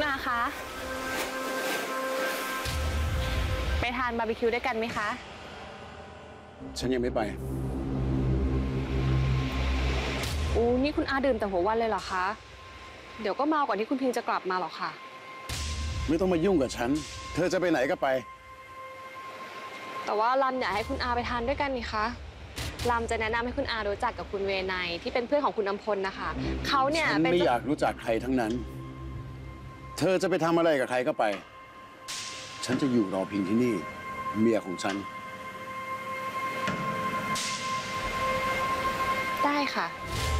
อาคะไปทานบาร์บีคิวด้วยกันไหมคะฉันยังไม่ไปนี่คุณอาดื่มแต่หัววันเลยเหรอคะเดี๋ยวก็เมาก่อนที่คุณพิงจะกลับมาหรอกค่ะไม่ต้องมายุ่งกับฉันเธอจะไปไหนก็ไปแต่ว่าลำอยากให้คุณอาไปทานด้วยกันนี่คะลำจะแนะนำให้คุณอารู้จักกับคุณเวไนที่เป็นเพื่อนของคุณอัมพลนะคะเขาเนี่ยฉันไม่อยากรู้จักใครทั้งนั้นเธอจะไปทำอะไรกับใครก็ไปฉันจะอยู่รอพิงที่นี่เมียของฉันได้ค่ะ